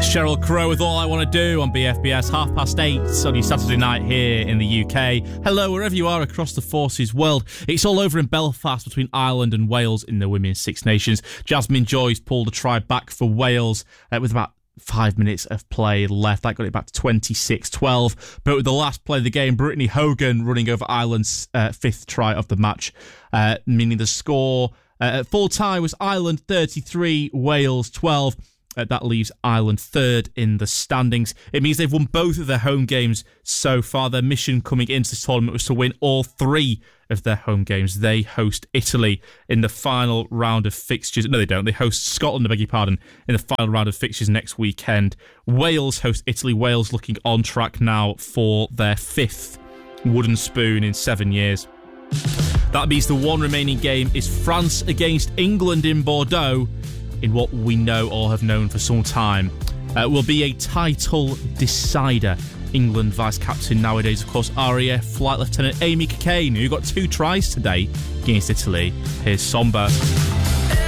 Sheryl Crow with All I Want to Do on BFBS, 8:30 on your Saturday night here in the UK. Hello, wherever you are across the Forces world. It's all over in Belfast between Ireland and Wales in the Women's Six Nations. Jasmine Joyce pulled a try back for Wales with about 5 minutes of play left. That got it back to 26-12. But with the last play of the game, Brittany Hogan running over Ireland's fifth try of the match, meaning the score at full time was Ireland 33, Wales 12. That leaves Ireland third in the standings. It means they've won both of their home games so far. Their mission coming into this tournament was to win all three of their home games. They host Italy in the final round of fixtures. No, they don't. They host Scotland, I beg your pardon, in the final round of fixtures next weekend. Wales host Italy. Wales looking on track now for their fifth wooden spoon in 7 years. That means the one remaining game is France against England in Bordeaux, in what we know or have known for some time. Will be a title decider. England vice-captain nowadays, of course, RAF Flight Lieutenant Amy Cokayne, who got 2 tries today against Italy. Here's Somber.